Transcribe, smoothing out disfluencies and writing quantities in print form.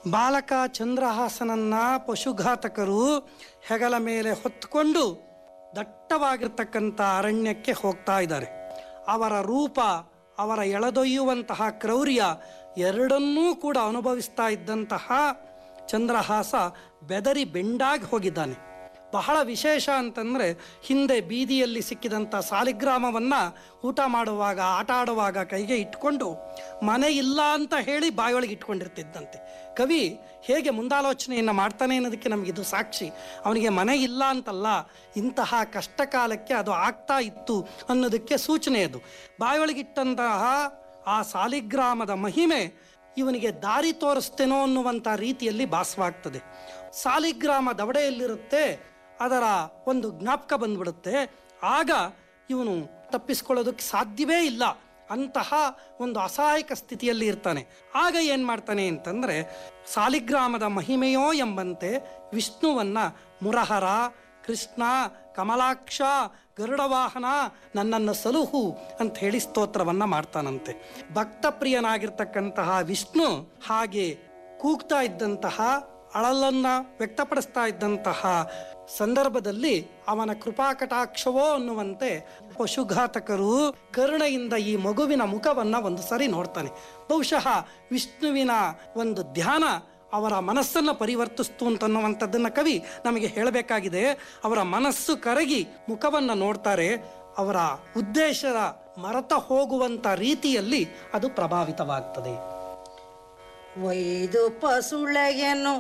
ಬಾಲಕ ಚಂದ್ರಹಾಸನನ್ನ ಪಶುಘಾತಕರು ಹೆಗಲ ಮೇಲೆ ಹೊತ್ತುಕೊಂಡು ದಟ್ಟವಾಗಿರ್ತಕ್ಕಂಥ ಅರಣ್ಯಕ್ಕೆ ಹೋಗ್ತಾ ಇದ್ದಾರೆ. ಅವರ ರೂಪ, ಅವರ ಎಳೆದೊಯ್ಯುವಂತಹ ಕ್ರೌರ್ಯ ಎರಡನ್ನೂ ಕೂಡ ಅನುಭವಿಸ್ತಾ ಇದ್ದಂತಹ ಚಂದ್ರಹಾಸ ಬೆದರಿ ಬೆಂಡಾಗಿ ಹೋಗಿದ್ದಾನೆ. ಬಹಳ ವಿಶೇಷ ಅಂತಂದರೆ, ಹಿಂದೆ ಬೀದಿಯಲ್ಲಿ ಸಿಕ್ಕಿದಂಥ ಸಾಲಿಗ್ರಾಮವನ್ನು ಊಟ ಮಾಡುವಾಗ, ಆಟ ಆಡುವಾಗ ಕೈಗೆ ಇಟ್ಕೊಂಡು ಮನೆ ಇಲ್ಲ ಅಂತ ಹೇಳಿ ಬಾಯೊಳಗೆ ಇಟ್ಕೊಂಡಿರ್ತಿದ್ದಂತೆ. ಕವಿ ಹೇಗೆ ಮುಂದಾಲೋಚನೆಯನ್ನು ಮಾಡ್ತಾನೆ ಅನ್ನೋದಕ್ಕೆ ನಮಗಿದು ಸಾಕ್ಷಿ. ಅವನಿಗೆ ಮನೆ ಇಲ್ಲ ಅಂತಲ್ಲ, ಇಂತಹ ಕಷ್ಟ ಕಾಲಕ್ಕೆ ಅದು ಆಗ್ತಾ ಇತ್ತು ಅನ್ನೋದಕ್ಕೆ ಸೂಚನೆ ಅದು. ಬಾಯೊಳಗಿಟ್ಟಂತಹ ಆ ಸಾಲಿಗ್ರಾಮದ ಮಹಿಮೆ ಇವನಿಗೆ ದಾರಿ ತೋರಿಸ್ತೇನೋ ಅನ್ನುವಂಥ ರೀತಿಯಲ್ಲಿ ಭಾಸವಾಗ್ತದೆ. ಸಾಲಿಗ್ರಾಮ ದವಡೆಯಲ್ಲಿರುತ್ತೆ, ಅದರ ಒಂದು ಜ್ಞಾಪಕ ಬಂದ್ಬಿಡುತ್ತೆ. ಆಗ ಇವನು ತಪ್ಪಿಸ್ಕೊಳ್ಳೋದಕ್ಕೆ ಸಾಧ್ಯವೇ ಇಲ್ಲ, ಅಂತಹ ಒಂದು ಅಸಹಾಯಕ ಸ್ಥಿತಿಯಲ್ಲಿ ಇರ್ತಾನೆ. ಆಗ ಏನು ಮಾಡ್ತಾನೆ ಅಂತಂದರೆ, ಸಾಲಿಗ್ರಾಮದ ಮಹಿಮೆಯೋ ಎಂಬಂತೆ ವಿಷ್ಣುವನ್ನ ಮುರಹರ, ಕೃಷ್ಣ, ಕಮಲಾಕ್ಷ, ಗರುಡವಾಹನ, ನನ್ನನ್ನು ಸಲುಹು ಅಂತ ಹೇಳಿ ಸ್ತೋತ್ರವನ್ನು ಮಾಡ್ತಾನಂತೆ. ಭಕ್ತಪ್ರಿಯನಾಗಿರ್ತಕ್ಕಂತಹ ವಿಷ್ಣು ಹಾಗೆ ಕೂಗ್ತಾ ಇದ್ದಂತಹ, ಅಳಲನ್ನು ವ್ಯಕ್ತಪಡಿಸ್ತಾ ಇದ್ದಂತಹ ಸಂದರ್ಭದಲ್ಲಿ ಅವನ ಕೃಪಾಕಟಾಕ್ಷವೋ ಅನ್ನುವಂತೆ ಪಶುಘಾತಕರು ಕರುಣೆಯಿಂದ ಈ ಮಗುವಿನ ಮುಖವನ್ನು ಒಂದು ಸರಿ ನೋಡ್ತಾನೆ. ಬಹುಶಃ ವಿಷ್ಣುವಿನ ಒಂದು ಧ್ಯಾನ ಅವರ ಮನಸ್ಸನ್ನು ಪರಿವರ್ತಿಸ್ತು ಅಂತನ್ನುವಂಥದ್ದನ್ನು ಕವಿ ನಮಗೆ ಹೇಳಬೇಕಾಗಿದೆ. ಅವರ ಮನಸ್ಸು ಕರಗಿ ಮುಖವನ್ನು ನೋಡ್ತಾರೆ. ಅವರ ಉದ್ದೇಶದ ಮರೆತ ಹೋಗುವಂಥ ರೀತಿಯಲ್ಲಿ ಅದು ಪ್ರಭಾವಿತವಾಗ್ತದೆ. ಒಯ್ದು ಪಸುಳೆಯನ್ನು